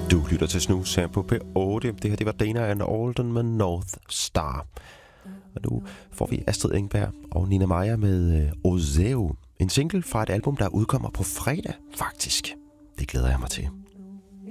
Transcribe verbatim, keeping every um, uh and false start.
Du lytter til Snus her på P otte. Det her, det var Dana and Alden med North Star. Og nu får vi Astrid Engberg og Nina Meyer med Ozeo. En single fra et album, der udkommer på fredag, faktisk. Det glæder jeg mig til.